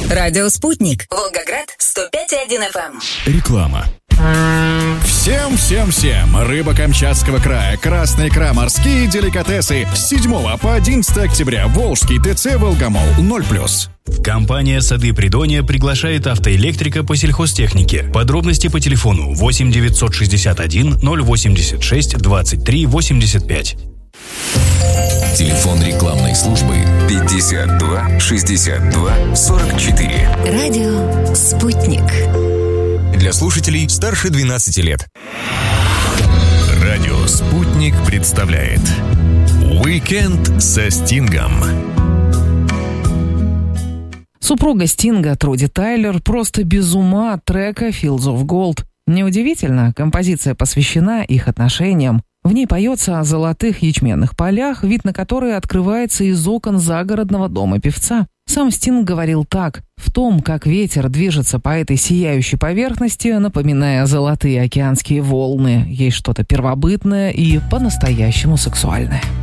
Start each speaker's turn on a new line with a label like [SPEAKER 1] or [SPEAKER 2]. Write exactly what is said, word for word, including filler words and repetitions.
[SPEAKER 1] Радио «Спутник». Волгоград, сто пять и один эф эм.
[SPEAKER 2] Реклама. Всем-всем-всем! Рыба Камчатского края, красная икра, морские деликатесы. С седьмого по одиннадцатое октября. Волжский ТЦ «Волгомол» ноль плюс.
[SPEAKER 3] Компания «Сады Придонья» приглашает автоэлектрика по сельхозтехнике. Подробности по телефону восемь девятьсот шестьдесят один ноль восемьдесят шесть двадцать три восемьдесят пять.
[SPEAKER 4] Телефон рекламной службы пятьдесят два шестьдесят два сорок четыре.
[SPEAKER 1] Радио «Спутник».
[SPEAKER 5] Для слушателей старше двенадцати лет.
[SPEAKER 6] Радио «Спутник» представляет «Уикенд со Стингом».
[SPEAKER 7] Супруга Стинга, Труди Тайлер, просто без ума от трека «Fields of Gold». Неудивительно, композиция посвящена их отношениям. В ней поется о золотых ячменных полях, вид на которые открывается из окон загородного дома певца. Сам Стинг говорил так: «В том, как ветер движется по этой сияющей поверхности, напоминая золотые океанские волны, есть что-то первобытное и по-настоящему сексуальное».